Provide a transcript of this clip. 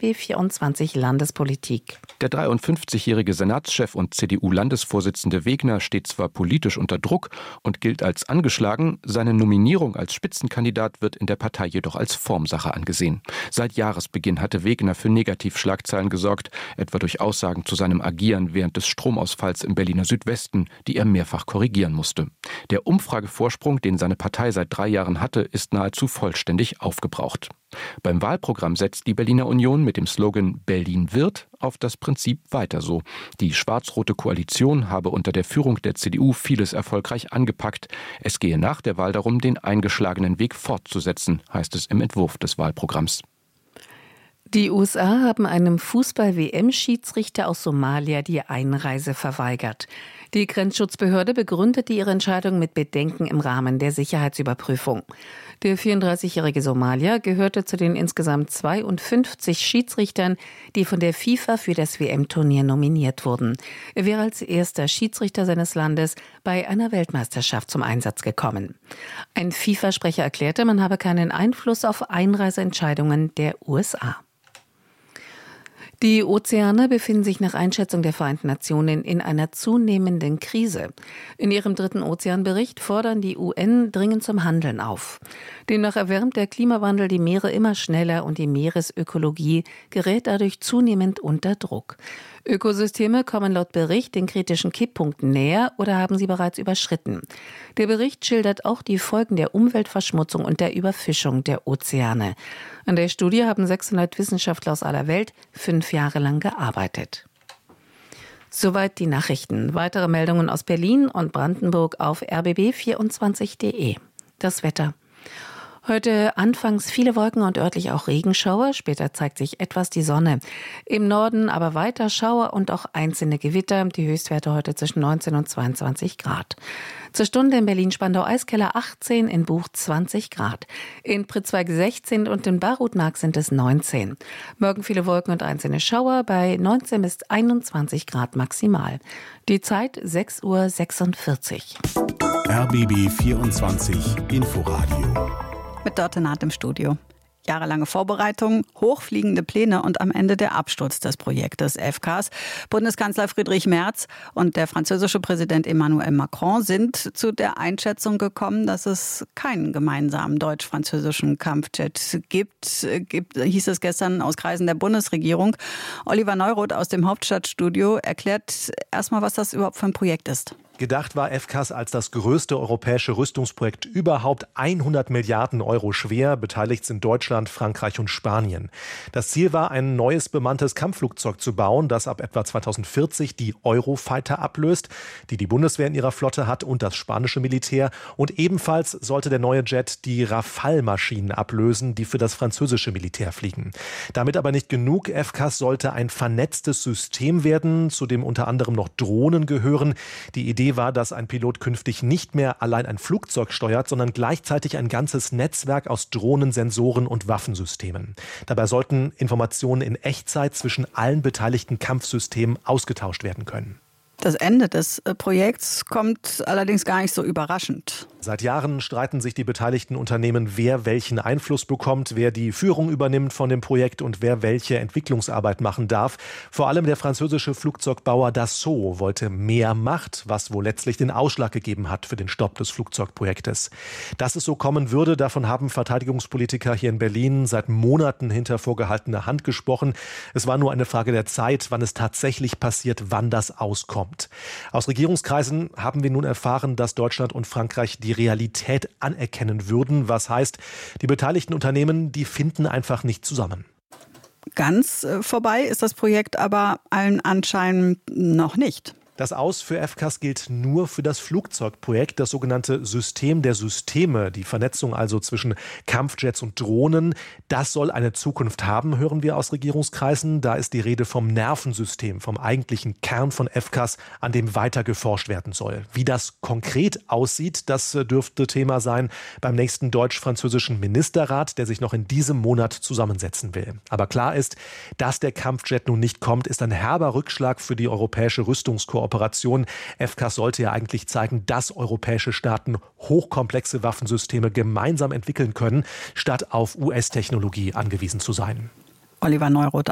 RBB24 Landespolitik. Der 53-jährige Senatschef und CDU-Landesvorsitzende Wegner steht zwar politisch unter Druck und gilt als angeschlagen, seine Nominierung als Spitzenkandidat wird in der Partei jedoch als Formsache angesehen. Seit Jahresbeginn hatte Wegner für Negativschlagzeilen gesorgt, etwa durch Aussagen zu seinem Agieren während des Stromausfalls im Berliner Südwesten, die er mehrfach korrigieren musste. Der Umfragevorsprung, den seine Partei seit 3 Jahren hatte, ist nahezu vollständig aufgebraucht. Beim Wahlprogramm setzt die Berliner Union mit dem Slogan Berlin wird auf das Prinzip weiter so. Die schwarz-rote Koalition habe unter der Führung der CDU vieles erfolgreich angepackt. Es gehe nach der Wahl darum, den eingeschlagenen Weg fortzusetzen, heißt es im Entwurf des Wahlprogramms. Die USA haben einem Fußball-WM-Schiedsrichter aus Somalia die Einreise verweigert. Die Grenzschutzbehörde begründete ihre Entscheidung mit Bedenken im Rahmen der Sicherheitsüberprüfung. Der 34-jährige Somalier gehörte zu den insgesamt 52 Schiedsrichtern, die von der FIFA für das WM-Turnier nominiert wurden. Er wäre als erster Schiedsrichter seines Landes bei einer Weltmeisterschaft zum Einsatz gekommen. Ein FIFA-Sprecher erklärte, man habe keinen Einfluss auf Einreiseentscheidungen der USA. Die Ozeane befinden sich nach Einschätzung der Vereinten Nationen in einer zunehmenden Krise. In ihrem 3. Ozeanbericht fordern die UN dringend zum Handeln auf. Demnach erwärmt der Klimawandel die Meere immer schneller und die Meeresökologie gerät dadurch zunehmend unter Druck. Ökosysteme kommen laut Bericht den kritischen Kipppunkten näher oder haben sie bereits überschritten. Der Bericht schildert auch die Folgen der Umweltverschmutzung und der Überfischung der Ozeane. An der Studie haben 600 Wissenschaftler aus aller Welt 5 Jahre lang gearbeitet. Soweit die Nachrichten. Weitere Meldungen aus Berlin und Brandenburg auf rbb24.de. Das Wetter. Heute anfangs viele Wolken und örtlich auch Regenschauer, später zeigt sich etwas die Sonne. Im Norden aber weiter Schauer und auch einzelne Gewitter, die Höchstwerte heute zwischen 19 und 22 Grad. Zur Stunde in Berlin-Spandau-Eiskeller 18, in Buch 20 Grad. In Pritzwalk 16 und in Barutmark sind es 19. Morgen viele Wolken und einzelne Schauer bei 19 bis 21 Grad maximal. Die Zeit 6:46 Uhr. RBB 24 Inforadio. Mit Dörte Naht im Studio. Jahrelange Vorbereitungen, hochfliegende Pläne und am Ende der Absturz des Projektes FCAS. Bundeskanzler Friedrich Merz und der französische Präsident Emmanuel Macron sind zu der Einschätzung gekommen, dass es keinen gemeinsamen deutsch-französischen Kampfjet gibt, hieß es gestern aus Kreisen der Bundesregierung. Oliver Neuroth aus dem Hauptstadtstudio erklärt erstmal, was das überhaupt für ein Projekt ist. Gedacht war FCAS als das größte europäische Rüstungsprojekt überhaupt, 100 Milliarden Euro schwer. Beteiligt sind Deutschland, Frankreich und Spanien. Das Ziel war, ein neues bemanntes Kampfflugzeug zu bauen, das ab etwa 2040 die Eurofighter ablöst, die die Bundeswehr in ihrer Flotte hat und das spanische Militär. Und ebenfalls sollte der neue Jet die Rafale-Maschinen ablösen, die für das französische Militär fliegen. Damit aber nicht genug. FCAS sollte ein vernetztes System werden, zu dem unter anderem noch Drohnen gehören. Die Idee war, dass ein Pilot künftig nicht mehr allein ein Flugzeug steuert, sondern gleichzeitig ein ganzes Netzwerk aus Drohnen, Sensoren und Waffensystemen. Dabei sollten Informationen in Echtzeit zwischen allen beteiligten Kampfsystemen ausgetauscht werden können. Das Ende des Projekts kommt allerdings gar nicht so überraschend. Seit Jahren streiten sich die beteiligten Unternehmen, wer welchen Einfluss bekommt, wer die Führung übernimmt von dem Projekt und wer welche Entwicklungsarbeit machen darf. Vor allem der französische Flugzeugbauer Dassault wollte mehr Macht, was wohl letztlich den Ausschlag gegeben hat für den Stopp des Flugzeugprojektes. Dass es so kommen würde, davon haben Verteidigungspolitiker hier in Berlin seit Monaten hinter vorgehaltener Hand gesprochen. Es war nur eine Frage der Zeit, wann es tatsächlich passiert, wann das auskommt. Aus Regierungskreisen haben wir nun erfahren, dass Deutschland und Frankreich die Realität anerkennen würden. Was heißt, die beteiligten Unternehmen, die finden einfach nicht zusammen. Ganz vorbei ist das Projekt aber allen Anschein noch nicht. Das Aus für FCAS gilt nur für das Flugzeugprojekt, das sogenannte System der Systeme, die Vernetzung also zwischen Kampfjets und Drohnen. Das soll eine Zukunft haben, hören wir aus Regierungskreisen. Da ist die Rede vom Nervensystem, vom eigentlichen Kern von FCAS, an dem weiter geforscht werden soll. Wie das konkret aussieht, das dürfte Thema sein beim nächsten deutsch-französischen Ministerrat, der sich noch in diesem Monat zusammensetzen will. Aber klar ist, dass der Kampfjet nun nicht kommt, ist ein herber Rückschlag für die europäische Rüstungskooperation. FCAS sollte ja eigentlich zeigen, dass europäische Staaten hochkomplexe Waffensysteme gemeinsam entwickeln können, statt auf US-Technologie angewiesen zu sein. Oliver Neuroth